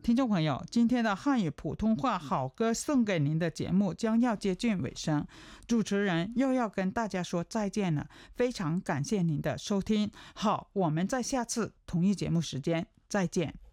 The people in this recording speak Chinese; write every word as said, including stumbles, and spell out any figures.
听众朋友，今天的汉语普通话好歌送给您的节目将要接近尾声，主持人又要跟大家说再见了，非常感谢您的收听。好，我们在下次同一节目时间再见。